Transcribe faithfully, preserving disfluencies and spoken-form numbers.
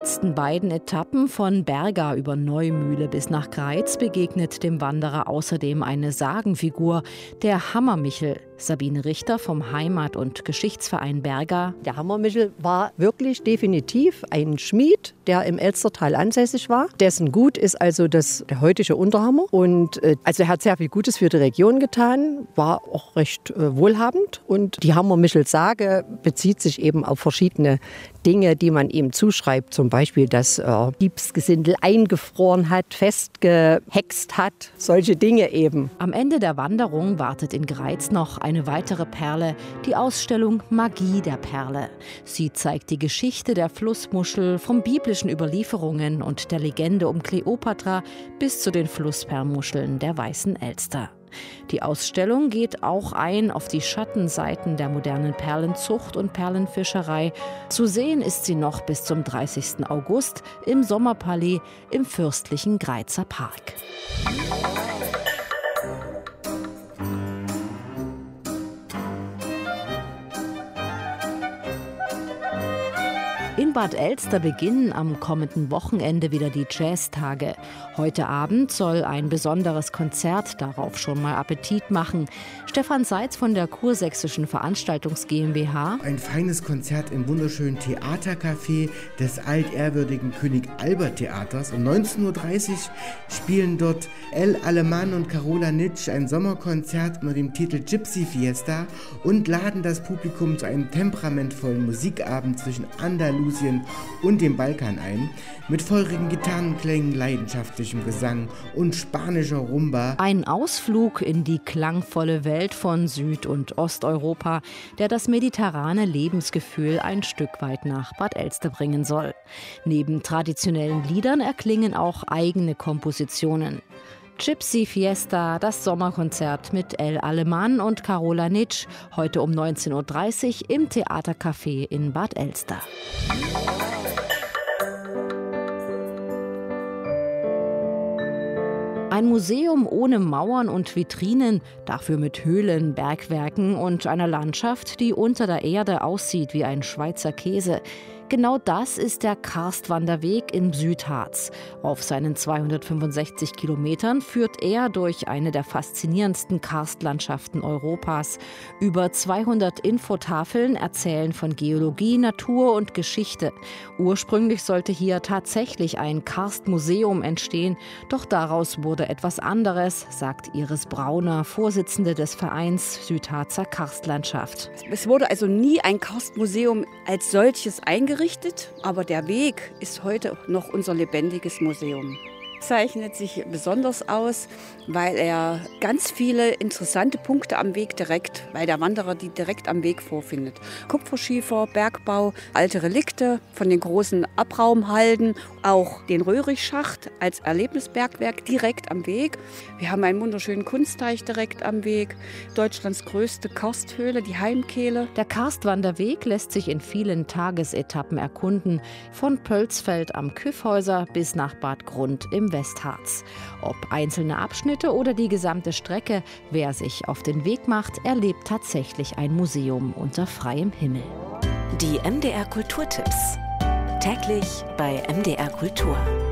letzten beiden Etappen von Berga über Neumühle bis nach Greiz begegnet dem Wanderer außerdem eine Sagenfigur, der Hammermichel. Sabine Richter vom Heimat- und Geschichtsverein Berga. Der Hammermichel war wirklich definitiv ein Schmied, der im Elstertal ansässig war. Dessen Gut ist also das, der heutige Unterhammer. Und äh, also er hat sehr viel Gutes für die Region getan, war auch recht äh, wohlhabend. Und die Hammermichel-Sage bezieht sich eben auf verschiedene Dinge, die man ihm zuschreibt. Zum Beispiel, dass er Diebsgesindel eingefroren hat, festgehext hat. Solche Dinge eben. Am Ende der Wanderung wartet in Greiz noch eine weitere Perle, die Ausstellung Magie der Perle. Sie zeigt die Geschichte der Flussmuschel vom biblischen Überlieferungen und der Legende um Kleopatra bis zu den Flussperlmuscheln der Weißen Elster. Die Ausstellung geht auch ein auf die Schattenseiten der modernen Perlenzucht und Perlenfischerei. Zu sehen ist sie noch bis zum dreißigsten August im Sommerpalais im fürstlichen Greizer Park. In Bad Elster beginnen am kommenden Wochenende wieder die Jazztage. Heute Abend soll ein besonderes Konzert darauf schon mal Appetit machen. Stefan Seitz von der Kursächsischen Veranstaltungs GmbH. Ein feines Konzert im wunderschönen Theatercafé des altehrwürdigen König Albert Theaters. Um neunzehn Uhr dreißig spielen dort El Aleman und Carola Nitsch ein Sommerkonzert unter dem Titel Gypsy Fiesta und laden das Publikum zu einem temperamentvollen Musikabend zwischen Andalusien und dem Balkan ein, mit feurigen Gitarrenklängen, leidenschaftlichem Gesang und spanischer Rumba. Ein Ausflug in die klangvolle Welt von Süd- und Osteuropa, der das mediterrane Lebensgefühl ein Stück weit nach Bad Elster bringen soll. Neben traditionellen Liedern erklingen auch eigene Kompositionen. Gypsy Fiesta, das Sommerkonzert mit El Aleman und Carola Nitsch, heute um neunzehn Uhr dreißig im Theatercafé in Bad Elster. Ein Museum ohne Mauern und Vitrinen, dafür mit Höhlen, Bergwerken und einer Landschaft, die unter der Erde aussieht wie ein Schweizer Käse. Genau das ist der Karstwanderweg im Südharz. Auf seinen zweihundertfünfundsechzig Kilometern führt er durch eine der faszinierendsten Karstlandschaften Europas. Über zweihundert Infotafeln erzählen von Geologie, Natur und Geschichte. Ursprünglich sollte hier tatsächlich ein Karstmuseum entstehen, doch daraus wurde etwas anderes, sagt Iris Brauner, Vorsitzende des Vereins Südharzer Karstlandschaft. Es wurde also nie ein Karstmuseum als solches eingerichtet. Aber der Weg ist heute noch unser lebendiges Museum. Zeichnet sich besonders aus, weil er ganz viele interessante Punkte am Weg direkt, weil der Wanderer die direkt am Weg vorfindet. Kupferschiefer, Bergbau, alte Relikte von den großen Abraumhalden, auch den Röhrichschacht als Erlebnisbergwerk direkt am Weg. Wir haben einen wunderschönen Kunstteich direkt am Weg, Deutschlands größte Karsthöhle, die Heimkehle. Der Karstwanderweg lässt sich in vielen Tagesetappen erkunden, von Pölsfeld am Kyffhäuser bis nach Bad Grund im Westharz. Ob einzelne Abschnitte oder die gesamte Strecke, wer sich auf den Weg macht, erlebt tatsächlich ein Museum unter freiem Himmel. Die M D R Kulturtipps. Täglich bei M D R Kultur.